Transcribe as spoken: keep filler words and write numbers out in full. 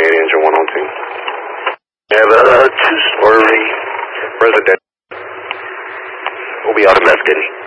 twenty-eight, engine one oh two. We have a two-story residential. We'll be out investigating.